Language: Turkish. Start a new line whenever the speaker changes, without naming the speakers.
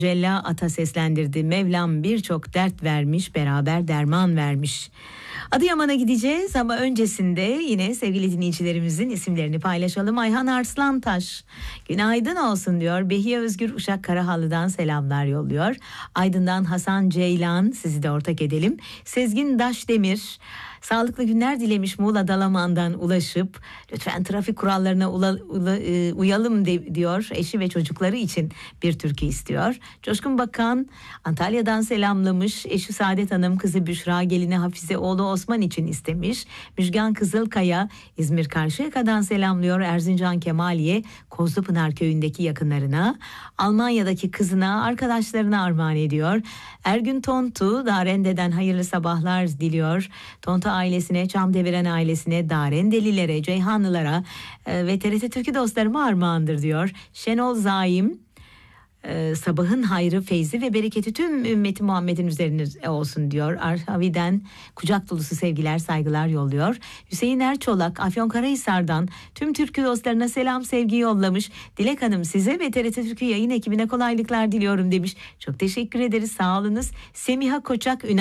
Cella ata seslendirdi. Mevlam birçok dert vermiş, beraber derman vermiş. Adıyaman'a gideceğiz ama öncesinde yine sevgili dinleyicilerimizin isimlerini paylaşalım. Ayhan Arslantaş, günaydın olsun diyor. Behiye Özgür Uşak Karahalı'dan selamlar yolluyor. Aydın'dan Hasan Ceylan, sizi de ortak edelim. Sezgin Daşdemir, sağlıklı günler dilemiş Muğla Dalaman'dan ulaşıp lütfen trafik kurallarına uyalım diyor. Eşi ve çocukları için bir türkü istiyor. Coşkun Bakan Antalya'dan selamlamış. Eşi Saadet Hanım, kızı Büşra, gelini Hafize, oğlu Osman için istemiş. Müjgan Kızılkaya İzmir Karşıyaka'dan selamlıyor. Erzincan Kemaliye Kozlupınar köyündeki yakınlarına, Almanya'daki kızına, arkadaşlarına armağan ediyor. Ergün Tontu Darende'den hayırlı sabahlar diliyor. Tontu ailesine, Çamdeviren ailesine, Darendelilere, Ceyhanlılara ve TRT Türkü dostlarıma armağandır diyor. Şenol Zaim, sabahın hayrı, feyzi ve bereketi tüm ümmeti Muhammed'in üzerine olsun diyor. Arhavi'den kucak dolusu sevgiler, saygılar yolluyor. Hüseyin Erçolak Afyonkarahisar'dan tüm türkü dostlarına selam sevgi yollamış. Dilek Hanım, size ve TRT Türkü yayın ekibine kolaylıklar diliyorum demiş. Çok teşekkür ederiz, sağ olunuz. Semiha Koçak